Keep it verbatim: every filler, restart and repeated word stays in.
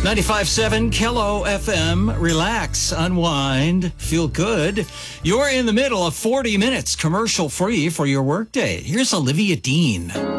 ninety-five point seven Kello F M. Relax, unwind, feel good. You're in the middle of forty minutes commercial free for your workday. Here's Olivia Dean.